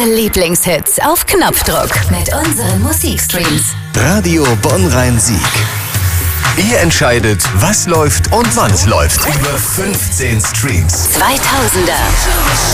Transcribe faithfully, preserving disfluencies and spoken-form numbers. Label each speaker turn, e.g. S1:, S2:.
S1: Lieblingshits auf Knopfdruck mit unseren Musikstreams.
S2: Radio Bonn-Rhein-Sieg. Ihr entscheidet, was läuft und wann es läuft. Über fünfzehn Streams.
S1: zweitausender.